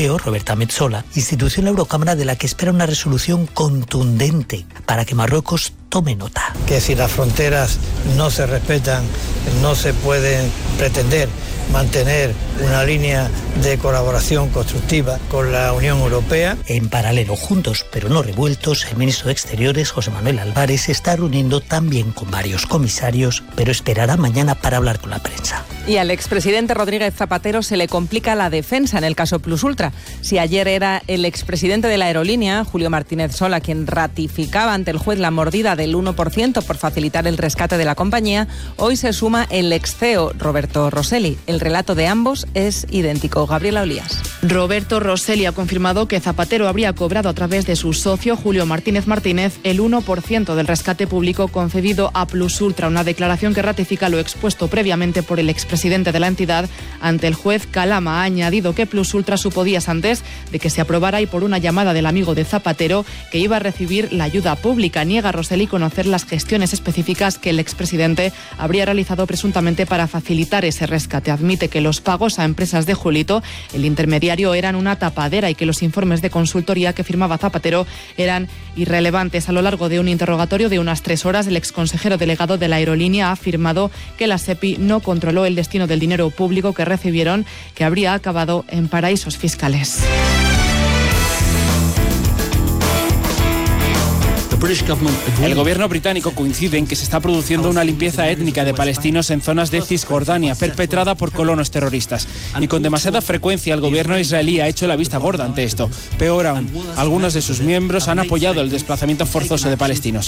Europeo, Roberta Metsola, institución la Eurocámara de la que espera una resolución contundente para que Marruecos tome nota. Que si las fronteras no se respetan, no se pueden pretender mantener una línea de colaboración constructiva con la Unión Europea. En paralelo, juntos pero no revueltos, el ministro de Exteriores, José Manuel Álvarez, se está reuniendo también con varios comisarios, pero esperará mañana para hablar con la prensa. Y al expresidente Rodríguez Zapatero se le complica la defensa en el caso Plus Ultra. Si ayer era el expresidente de la aerolínea, Julio Martínez Sola, quien ratificaba ante el juez la mordida del 1% por facilitar el rescate de la compañía, hoy se suma el ex CEO, Roberto Rosselli. El relato de ambos es idéntico. Gabriela Olías. Roberto Rosselli ha confirmado que Zapatero habría cobrado a través de su socio, Julio Martínez Martínez, el 1% del rescate público concedido a Plus Ultra, una declaración que ratifica lo expuesto previamente por el expresidente de la entidad ante el juez Calama. Ha añadido que Plus Ultra supo días antes de que se aprobara y por una llamada del amigo de Zapatero que iba a recibir la ayuda pública. Niega Rosselli conocer las gestiones específicas que el expresidente habría realizado presuntamente para facilitar ese rescate. Admite que los pagos a empresas de Julito, el intermediario, eran una tapadera y que los informes de consultoría que firmaba Zapatero eran irrelevantes. A lo largo de un interrogatorio de unas 3 horas, el exconsejero delegado de la aerolínea ha afirmado que la SEPI no controló el destino del dinero público que recibieron, que habría acabado en paraísos fiscales. El gobierno británico coincide en que se está produciendo una limpieza étnica de palestinos en zonas de Cisjordania, perpetrada por colonos terroristas. Y con demasiada frecuencia el gobierno israelí ha hecho la vista gorda ante esto. Peor aún, algunos de sus miembros han apoyado el desplazamiento forzoso de palestinos.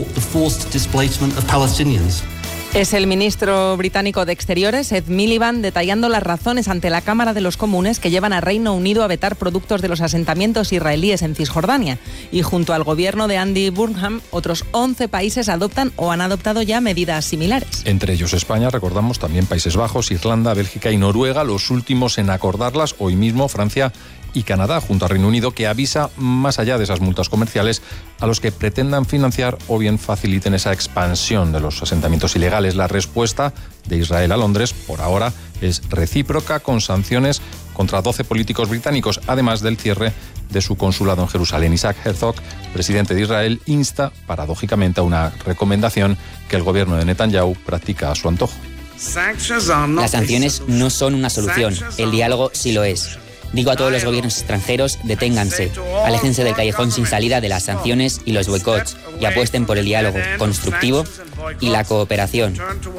Es el ministro británico de Exteriores, Ed Miliband, detallando las razones ante la Cámara de los Comunes que llevan a Reino Unido a vetar productos de los asentamientos israelíes en Cisjordania. Y junto al gobierno de Andy Burnham, otros 11 países adoptan o han adoptado ya medidas similares. Entre ellos España, recordamos, también Países Bajos, Irlanda, Bélgica y Noruega, los últimos en acordarlas. Hoy mismo Francia y Canadá, junto al Reino Unido, que avisa, más allá de esas multas comerciales, a los que pretendan financiar o bien faciliten esa expansión de los asentamientos ilegales. La respuesta de Israel a Londres, por ahora, es recíproca, con sanciones contra 12 políticos británicos, además del cierre de su consulado en Jerusalén. Isaac Herzog, presidente de Israel, insta, paradójicamente, a una recomendación que el gobierno de Netanyahu practica a su antojo. Las sanciones no son una solución, el diálogo sí lo es. Digo a todos los gobiernos extranjeros, deténganse, aléjense del callejón sin salida de las sanciones y los boicots y apuesten por el diálogo constructivo y la cooperación.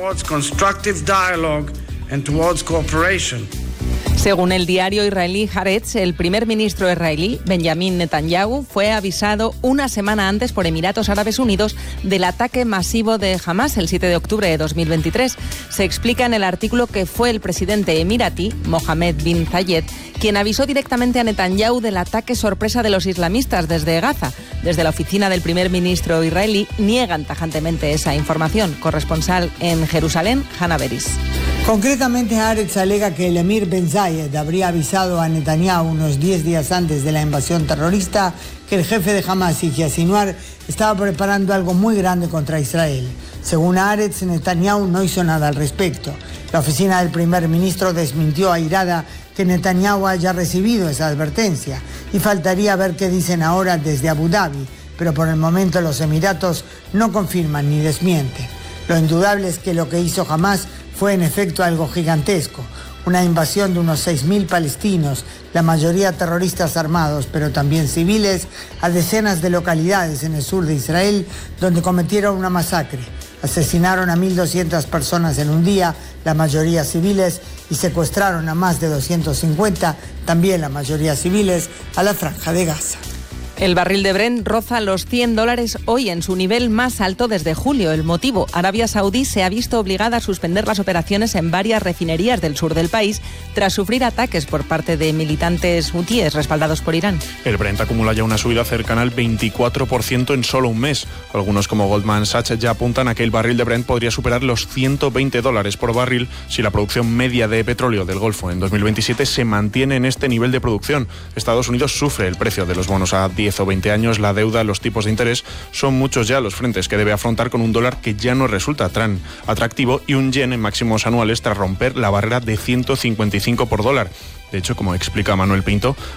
Según el diario israelí Haaretz, el primer ministro israelí, Benjamin Netanyahu, fue avisado una semana antes por Emiratos Árabes Unidos del ataque masivo de Hamas el 7 de octubre de 2023. Se explica en el artículo que fue el presidente emiratí, Mohammed bin Zayed, quien avisó directamente a Netanyahu del ataque sorpresa de los islamistas desde Gaza. Desde la oficina del primer ministro israelí niegan tajantemente esa información. Corresponsal en Jerusalén, Hannah Beris. Concretamente, Haaretz alega que el emir Ben Zayed habría avisado a Netanyahu unos 10 días antes de la invasión terrorista que el jefe de Hamas, Yahya Sinwar, estaba preparando algo muy grande contra Israel. Según Haaretz, Netanyahu no hizo nada al respecto. La oficina del primer ministro desmintió airada que Netanyahu haya recibido esa advertencia y faltaría ver qué dicen ahora desde Abu Dhabi, pero por el momento los Emiratos no confirman ni desmienten. Lo indudable es que lo que hizo Hamas fue en efecto algo gigantesco, una invasión de unos 6.000 palestinos, la mayoría terroristas armados, pero también civiles, a decenas de localidades en el sur de Israel, donde cometieron una masacre. Asesinaron a 1.200 personas en un día, la mayoría civiles, y secuestraron a más de 250, también la mayoría civiles, a la Franja de Gaza. El barril de Brent roza los $100 hoy en su nivel más alto desde julio. El motivo: Arabia Saudí se ha visto obligada a suspender las operaciones en varias refinerías del sur del país tras sufrir ataques por parte de militantes hutíes respaldados por Irán. El Brent acumula ya una subida cercana al 24% en solo un mes. Algunos, como Goldman Sachs, ya apuntan a que el barril de Brent podría superar los $120 por barril si la producción media de petróleo del Golfo en 2027 se mantiene en este nivel de producción. Estados Unidos sufre el precio de los bonos a 10 o 20 años, la deuda, los tipos de interés. Son muchos ya los frentes que debe afrontar con un dólar que ya no resulta tan atractivo y un yen en máximos anuales tras romper la barrera de 155 por dólar. De hecho, como explica Manuel Pinto,